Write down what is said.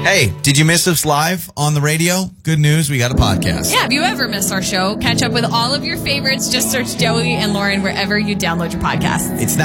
Hey, did you miss us live on the radio? Good news, we got a podcast. Yeah, if you ever missed our show, catch up with all of your favorites. Just search Joey and Lauren wherever you download your podcasts. It's now